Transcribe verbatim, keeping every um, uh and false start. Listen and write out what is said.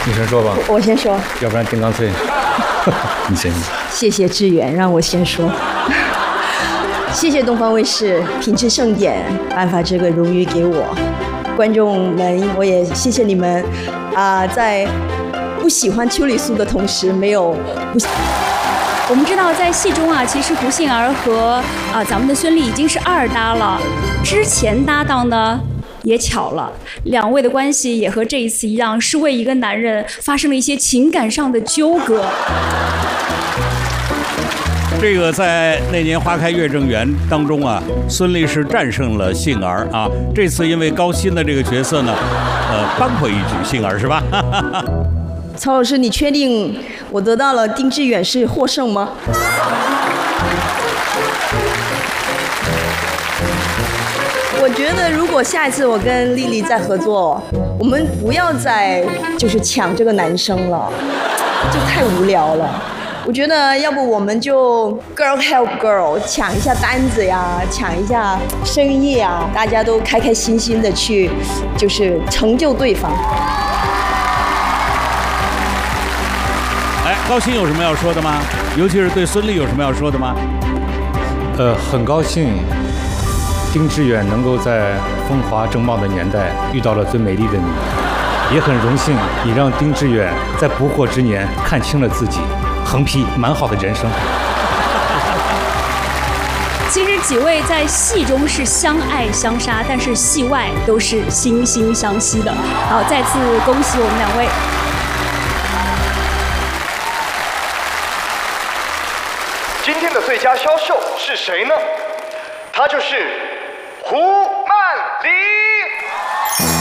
你先说吧。 我我先说， 要不然丁刚脆。你先。 谢谢志远，让我先说。谢谢东方卫视品质盛典颁发这个荣誉给我，观众们，我也谢谢你们啊、呃，在不喜欢邱礼素的同时，没有不。 我们知道，在戏中啊，其实胡杏儿和啊、呃、咱们的孙俪已经是二搭了，之前搭档呢也巧了，两位的关系也和这一次一样，是为一个男人发生了一些情感上的纠葛。 这个在那年花开月正圆当中啊，孙俪是战胜了杏儿啊。这次因为高薪的这个角色呢，呃，扳回一局，杏儿是吧？ 曹老师，你确定我得到了丁志远是获胜吗？我觉得如果下一次我跟丽丽再合作，我们不要再就是抢这个男生了，就太无聊了。我觉得要不我们就 girl help girl 抢一下单子呀，抢一下生意呀，大家都开开心心的去，就是成就对方。 哎，高鑫有什么要说的吗？尤其是对孙俪有什么要说的吗？ 呃，很高兴丁志远能够在风华正茂的年代遇到了最美丽的你，也很荣幸你让丁志远在不惑之年看清了自己，横批蛮好的人生。 其实几位在戏中是相爱相杀，但是戏外都是惺惺相惜的。好，再次恭喜我们两位。 今天的最佳销售是谁呢？他就是胡曼黎。